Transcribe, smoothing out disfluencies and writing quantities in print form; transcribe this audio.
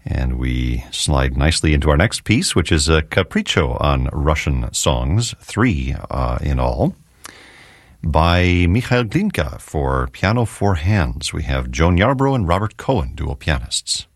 And we slide nicely into our next piece, which is a capriccio on Russian songs, 3 in all, by Mikhail Glinka for piano 4 hands. We have Joan Yarbrough and Robert Cohen, dual pianists.